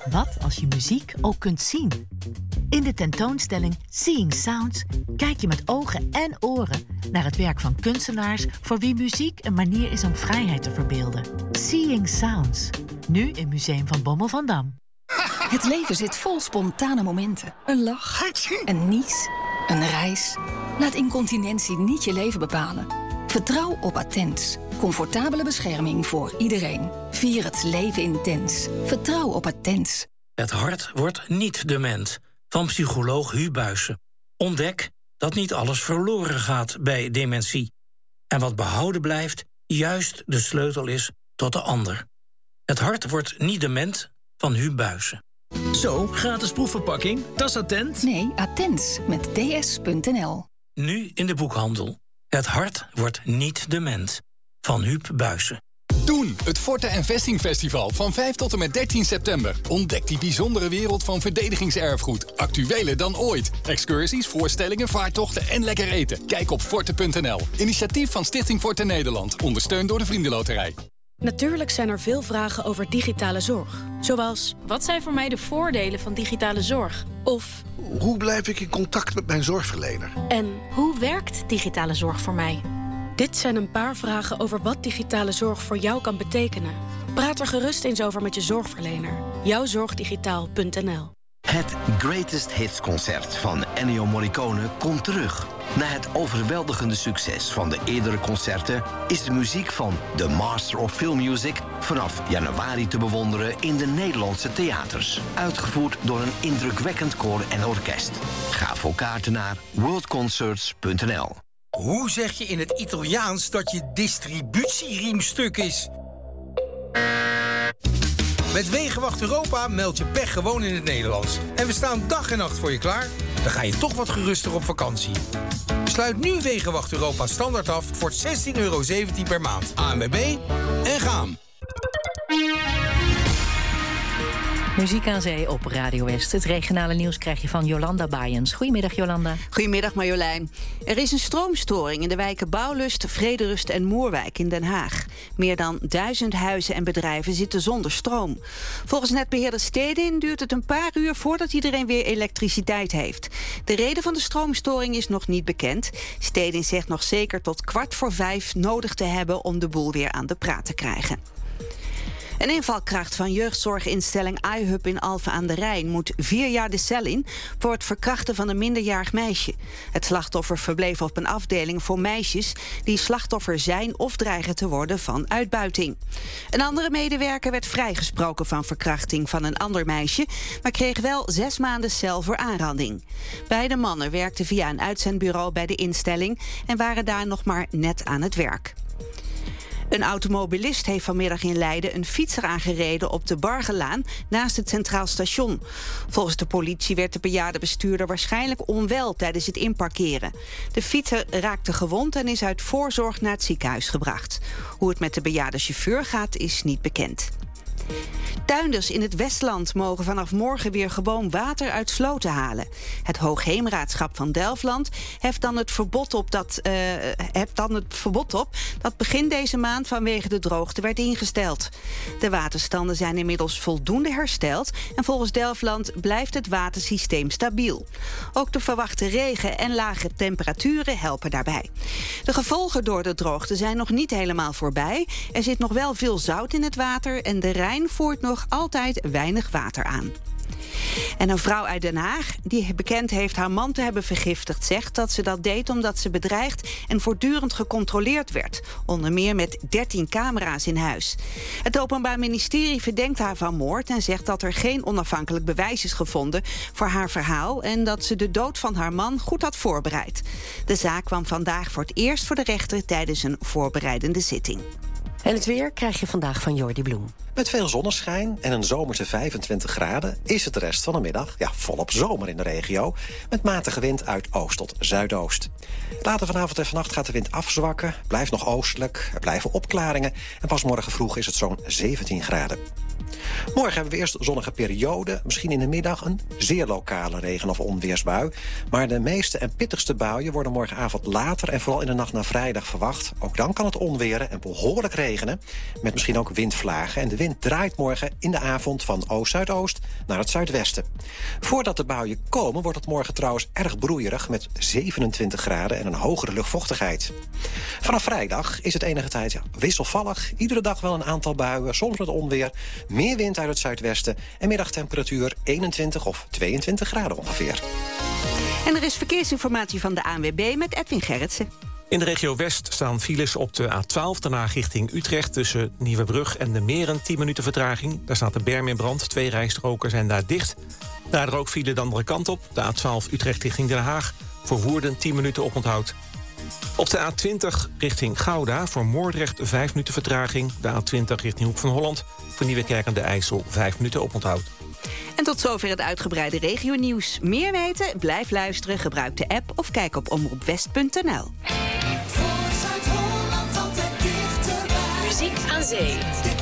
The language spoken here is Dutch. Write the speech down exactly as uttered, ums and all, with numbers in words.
Wat als je muziek ook kunt zien? In de tentoonstelling Seeing Sounds kijk je met ogen en oren naar het werk van kunstenaars voor wie muziek een manier is om vrijheid te verbeelden. Seeing Sounds, nu in Museum van Bommel van Dam. Het leven zit vol spontane momenten. Een lach, een nies, een reis. Laat incontinentie niet je leven bepalen. Vertrouw op Attens. Comfortabele bescherming voor iedereen. Vier het leven intens. Vertrouw op Attens. Het hart wordt niet dement. Van psycholoog Huub Buijsen. Ontdek dat niet alles verloren gaat bij dementie. En wat behouden blijft, juist de sleutel is tot de ander. Het hart wordt niet dement van Huub Buijsen. Zo, gratis proefverpakking. Dat is Attent? Nee, Attens met d s punt n l. Nu in de boekhandel. Het hart wordt niet dement. Van Huub Buijsen. Doen, het Forte en Vesting Festival van vijf tot en met dertien september. Ontdek die bijzondere wereld van verdedigingserfgoed. Actueler dan ooit. Excursies, voorstellingen, vaartochten en lekker eten. Kijk op forte punt n l. Initiatief van Stichting Forte Nederland. Ondersteund door de Vriendenloterij. Natuurlijk zijn er veel vragen over digitale zorg. Zoals, wat zijn voor mij de voordelen van digitale zorg? Of, hoe blijf ik in contact met mijn zorgverlener? En, hoe werkt digitale zorg voor mij? Dit zijn een paar vragen over wat digitale zorg voor jou kan betekenen. Praat er gerust eens over met je zorgverlener. jouwzorgdigitaal punt n l. Het Greatest Hits concert van Ennio Morricone komt terug. Na het overweldigende succes van de eerdere concerten is de muziek van The Master of Film Music vanaf januari te bewonderen in de Nederlandse theaters. Uitgevoerd door een indrukwekkend koor en orkest. Ga voor kaarten naar worldconcerts punt n l. Hoe zeg je in het Italiaans dat je distributieriem-stuk is? Met Wegenwacht Europa meld je pech gewoon in het Nederlands. En we staan dag en nacht voor je klaar. Dan ga je toch wat geruster op vakantie. Sluit nu Wegenwacht Europa standaard af voor zestien euro zeventien per maand. A N W B en gaan. Muziek aan zee op Radio West. Het regionale nieuws krijg je van Jolanda Baaiens. Goedemiddag, Jolanda. Goedemiddag, Marjolein. Er is een stroomstoring in de wijken Bouwlust, Vrederust en Moerwijk in Den Haag. Meer dan duizend huizen en bedrijven zitten zonder stroom. Volgens netbeheerder Stedin duurt het een paar uur voordat iedereen weer elektriciteit heeft. De reden van de stroomstoring is nog niet bekend. Stedin zegt nog zeker tot kwart voor vijf nodig te hebben om de boel weer aan de praat te krijgen. Een invalkracht van jeugdzorginstelling iHub in Alphen aan de Rijn moet vier jaar de cel in voor het verkrachten van een minderjarig meisje. Het slachtoffer verbleef op een afdeling voor meisjes die slachtoffer zijn of dreigen te worden van uitbuiting. Een andere medewerker werd vrijgesproken van verkrachting van een ander meisje, maar kreeg wel zes maanden cel voor aanranding. Beide mannen werkten via een uitzendbureau bij de instelling en waren daar nog maar net aan het werk. Een automobilist heeft vanmiddag in Leiden een fietser aangereden op de Bargelaan naast het Centraal Station. Volgens de politie werd de bejaarde bestuurder waarschijnlijk onwel tijdens het inparkeren. De fietser raakte gewond en is uit voorzorg naar het ziekenhuis gebracht. Hoe het met de bejaarde chauffeur gaat is niet bekend. Tuinders in het Westland mogen vanaf morgen weer gewoon water uit sloten halen. Het Hoogheemraadschap van Delfland heeft dan het verbod op dat, uh, heeft dan het verbod op dat begin deze maand vanwege de droogte werd ingesteld. De waterstanden zijn inmiddels voldoende hersteld en volgens Delfland blijft het watersysteem stabiel. Ook de verwachte regen en lage temperaturen helpen daarbij. De gevolgen door de droogte zijn nog niet helemaal voorbij. Er zit nog wel veel zout in het water en de Rijn voert nog altijd weinig water aan. En een vrouw uit Den Haag, die bekend heeft haar man te hebben vergiftigd, zegt dat ze dat deed omdat ze bedreigd en voortdurend gecontroleerd werd. Onder meer met dertien camera's in huis. Het Openbaar Ministerie verdenkt haar van moord en zegt dat er geen onafhankelijk bewijs is gevonden voor haar verhaal en dat ze de dood van haar man goed had voorbereid. De zaak kwam vandaag voor het eerst voor de rechter tijdens een voorbereidende zitting. En het weer krijg je vandaag van Jordi Bloem. Met veel zonneschijn en een zomerse vijfentwintig graden is het de rest van de middag ja, volop zomer in de regio. Met matige wind uit oost tot zuidoost. Later vanavond en vannacht gaat de wind afzwakken. Blijft nog oostelijk, er blijven opklaringen. En pas morgen vroeg is het zo'n zeventien graden. Morgen hebben we eerst zonnige periode. Misschien in de middag een zeer lokale regen- of onweersbui. Maar de meeste en pittigste buien worden morgenavond later... en vooral in de nacht naar vrijdag verwacht. Ook dan kan het onweren en behoorlijk regenen. Met misschien ook windvlagen. En de wind draait morgen in de avond van oost-zuidoost naar het zuidwesten. Voordat de buien komen wordt het morgen trouwens erg broeierig... met zevenentwintig graden en een hogere luchtvochtigheid. Vanaf vrijdag is het enige tijd ja, wisselvallig. Iedere dag wel een aantal buien, soms met onweer. Meer wind uit het zuidwesten en middagtemperatuur eenentwintig of tweeëntwintig graden ongeveer. En er is verkeersinformatie van de A N W B met Edwin Gerritsen. In de regio West staan files op de A twaalf, daarna richting Utrecht... tussen Nieuwebrug en de Meren, tien minuten vertraging. Daar staat de berm in brand, twee rijstroken zijn daar dicht. Daardoor ook file de andere kant op, de A twaalf Utrecht richting Den Haag... voor Woerden tien minuten oponthoud. Op de A twintig richting Gouda, voor Moordrecht vijf minuten vertraging. De A twintig richting Hoek van Holland, voor Nieuwekerk aan de IJssel vijf minuten oponthoud. En tot zover het uitgebreide regionieuws. Meer weten? Blijf luisteren, gebruik de app of kijk op omroep west punt n l. Muziek aan zee.